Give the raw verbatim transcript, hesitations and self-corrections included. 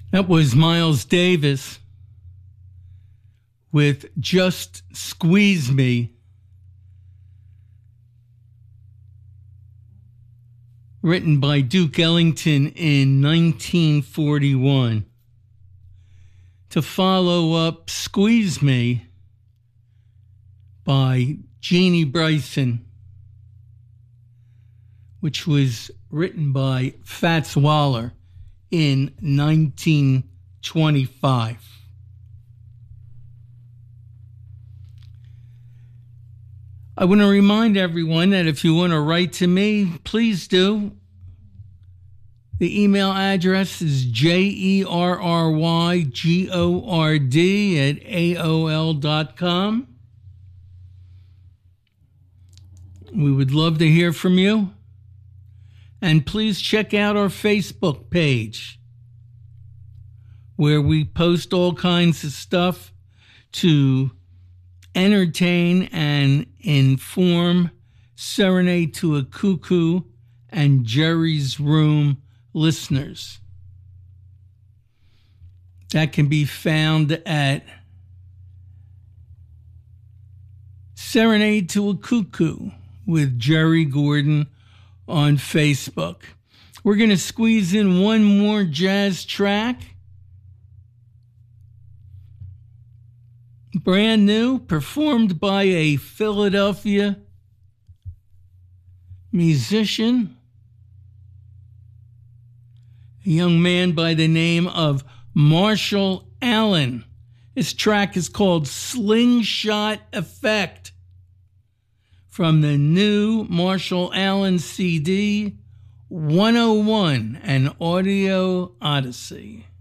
That was Miles Davis with Just Squeeze Me, written by Duke Ellington in nineteen forty-one. To follow up Squeeze Me by Jeannie Bryson, which was written by Fats Waller in nineteen twenty-five. I want to remind everyone that if you want to write to me, please do. The email address is J E R R Y G O R D at A O L dot com. We would love to hear from you. And please check out our Facebook page, where we post all kinds of stuff to entertain and inform Serenade to a Cuckoo and Jerry's Room listeners. That can be found at Serenade to a Cuckoo with Jerry Gordon on Facebook. We're going to squeeze in one more jazz track. Brand new, performed by a Philadelphia musician, a young man by the name of Marshall Allen. This track is called Slingshot Effect, from the new Marshall Allen C D, one oh one, An Audio Odyssey.